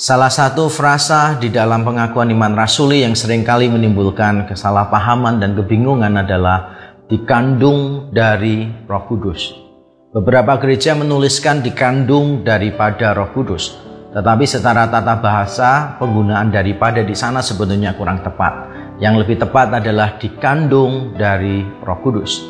Salah satu frasa di dalam pengakuan iman rasuli yang seringkali menimbulkan kesalahpahaman dan kebingungan adalah dikandung dari Roh Kudus. Beberapa gereja menuliskan dikandung daripada Roh Kudus, tetapi secara tata bahasa penggunaan daripada di sana sebetulnya kurang tepat. Yang lebih tepat adalah dikandung dari Roh Kudus.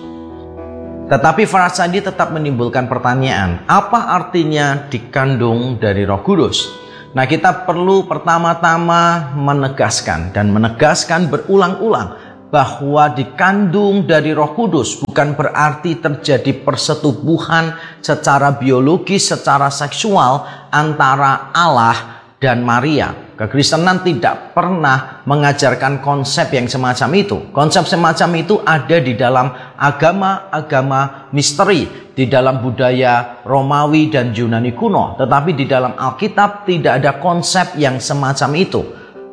Tetapi frasa ini tetap menimbulkan pertanyaan, apa artinya dikandung dari Roh Kudus? Nah, kita perlu pertama-tama menegaskan berulang-ulang bahwa dikandung dari Roh Kudus bukan berarti terjadi persetubuhan secara biologis, secara seksual antara Allah dan Maria. Kekristenan tidak pernah mengajarkan konsep yang semacam itu. Konsep semacam itu ada di dalam agama-agama misteri, di dalam budaya Romawi dan Yunani kuno. Tetapi di dalam Alkitab tidak ada konsep yang semacam itu.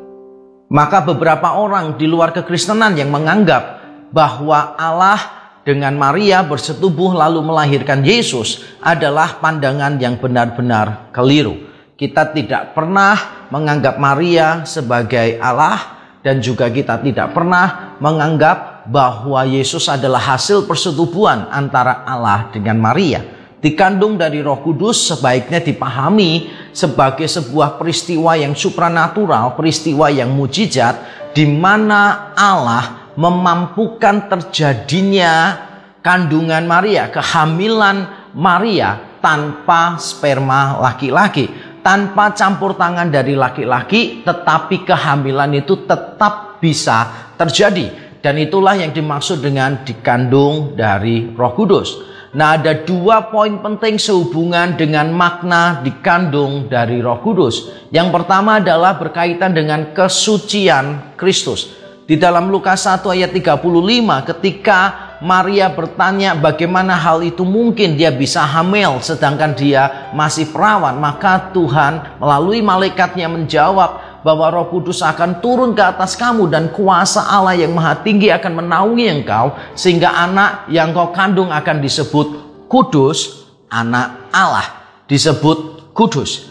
Maka beberapa orang di luar kekristenan yang menganggap bahwa Allah dengan Maria bersetubuh lalu melahirkan Yesus adalah pandangan yang benar-benar keliru. Kita tidak pernah menganggap Maria sebagai Allah, dan juga kita tidak pernah menganggap bahwa Yesus adalah hasil persetubuhan antara Allah dengan Maria. Dikandung dari Roh Kudus sebaiknya dipahami sebagai sebuah peristiwa yang supranatural, peristiwa yang mujizat, di mana Allah memampukan terjadinya kandungan Maria, kehamilan Maria tanpa sperma laki-laki, tanpa campur tangan dari laki-laki, tetapi kehamilan itu tetap bisa terjadi. Dan itulah yang dimaksud dengan dikandung dari Roh Kudus. Nah, ada dua poin penting sehubungan dengan makna dikandung dari Roh Kudus. Yang pertama adalah berkaitan dengan kesucian Kristus. Di dalam Lukas 1 ayat 35, ketika Maria bertanya bagaimana hal itu mungkin dia bisa hamil sedangkan dia masih perawan, maka Tuhan melalui malaikatnya menjawab bahwa Roh Kudus akan turun ke atas kamu dan kuasa Allah yang Maha Tinggi akan menaungi engkau, sehingga anak yang kau kandung akan disebut kudus, anak Allah, disebut kudus.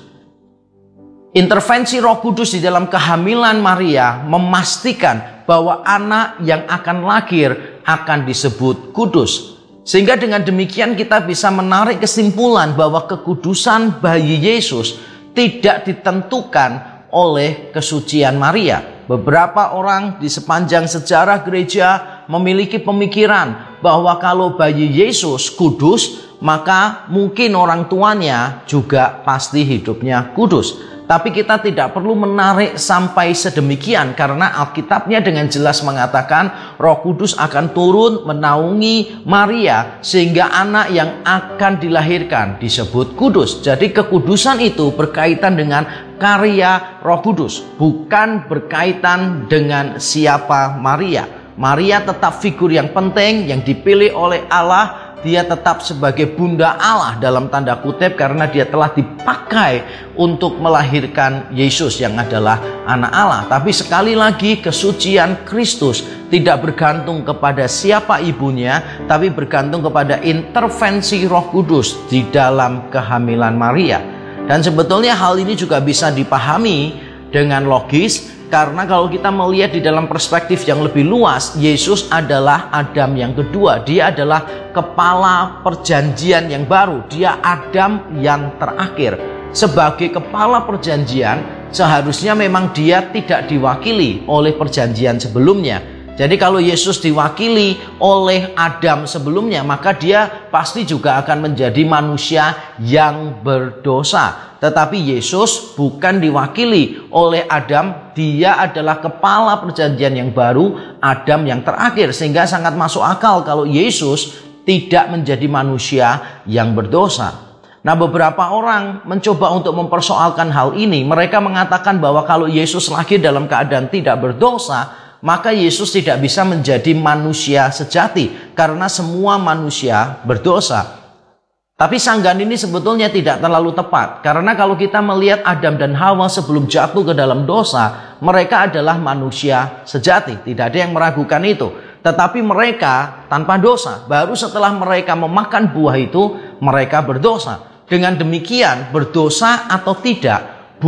Intervensi Roh Kudus di dalam kehamilan Maria memastikan bahwa anak yang akan lahir akan disebut kudus. Sehingga dengan demikian kita bisa menarik kesimpulan bahwa kekudusan bayi Yesus tidak ditentukan oleh kesucian Maria. Beberapa orang di sepanjang sejarah gereja memiliki pemikiran bahwa kalau bayi Yesus kudus, maka mungkin orang tuanya juga pasti hidupnya kudus. Tapi kita tidak perlu menarik sampai sedemikian, karena Alkitabnya dengan jelas mengatakan Roh Kudus akan turun menaungi Maria sehingga anak yang akan dilahirkan disebut kudus. Jadi kekudusan itu berkaitan dengan karya Roh Kudus, bukan berkaitan dengan siapa Maria. Maria tetap figur yang penting yang dipilih oleh Allah. Dia tetap sebagai bunda Allah dalam tanda kutip, karena dia telah dipakai untuk melahirkan Yesus yang adalah anak Allah. Tapi sekali lagi, kesucian Kristus tidak bergantung kepada siapa ibunya, tapi bergantung kepada intervensi Roh Kudus di dalam kehamilan Maria. Dan sebetulnya hal ini juga bisa dipahami dengan logis, karena kalau kita melihat di dalam perspektif yang lebih luas, Yesus adalah Adam yang kedua. Dia adalah kepala perjanjian yang baru. Dia Adam yang terakhir. Sebagai kepala perjanjian, seharusnya memang dia tidak diwakili oleh perjanjian sebelumnya. Jadi kalau Yesus diwakili oleh Adam sebelumnya, maka dia pasti juga akan menjadi manusia yang berdosa. Tetapi Yesus bukan diwakili oleh Adam, dia adalah kepala perjanjian yang baru, Adam yang terakhir. Sehingga sangat masuk akal kalau Yesus tidak menjadi manusia yang berdosa. Nah, beberapa orang mencoba untuk mempersoalkan hal ini. Mereka mengatakan bahwa kalau Yesus lahir dalam keadaan tidak berdosa, maka Yesus tidak bisa menjadi manusia sejati, karena semua manusia berdosa. Tapi sanggahan ini sebetulnya tidak terlalu tepat, karena kalau kita melihat Adam dan Hawa sebelum jatuh ke dalam dosa, mereka adalah manusia sejati, tidak ada yang meragukan itu. Tetapi mereka tanpa dosa, baru setelah mereka memakan buah itu, mereka berdosa. Dengan demikian, berdosa atau tidak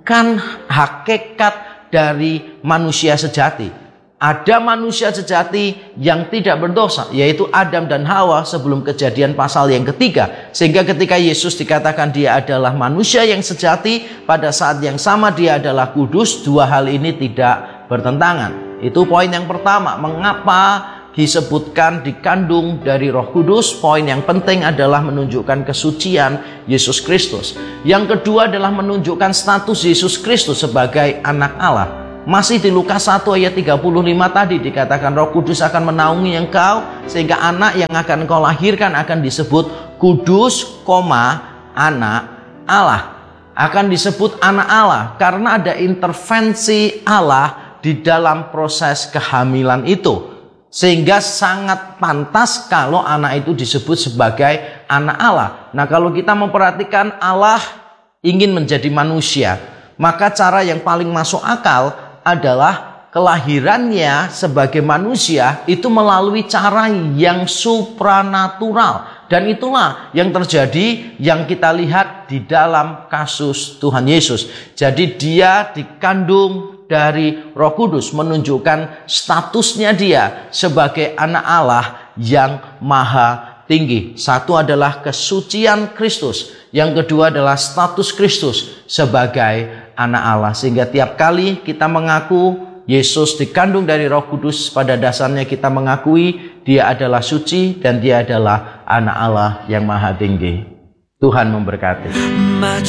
bukan hakikat dari manusia sejati. Ada manusia sejati yang tidak berdosa, yaitu Adam dan Hawa sebelum kejadian pasal yang ketiga. Sehingga ketika Yesus dikatakan dia adalah manusia yang sejati, pada saat yang sama dia adalah kudus. Dua hal ini tidak bertentangan. Itu poin yang pertama. Mengapa disebutkan dikandung dari Roh Kudus? Poin yang penting adalah menunjukkan kesucian Yesus Kristus. Yang kedua adalah menunjukkan status Yesus Kristus sebagai anak Allah. Masih di Lukas 1 ayat 35 tadi dikatakan Roh Kudus akan menaungi engkau, sehingga anak yang akan engkau lahirkan akan disebut kudus, anak Allah. Akan disebut anak Allah karena ada intervensi Allah di dalam proses kehamilan itu. Sehingga sangat pantas kalau anak itu disebut sebagai anak Allah. Nah, kalau kita memperhatikan Allah ingin menjadi manusia, maka cara yang paling masuk akal adalah kelahirannya sebagai manusia itu melalui cara yang supranatural. Dan itulah yang terjadi, yang kita lihat di dalam kasus Tuhan Yesus. Jadi dia dikandung dari Roh Kudus, menunjukkan statusnya dia sebagai anak Allah yang maha tinggi. Satu adalah kesucian Kristus, yang kedua adalah status Kristus sebagai anak Allah. Sehingga tiap kali kita mengaku Yesus dikandung dari Roh Kudus, pada dasarnya kita mengakui dia adalah suci dan dia adalah anak Allah yang maha tinggi. Tuhan memberkati.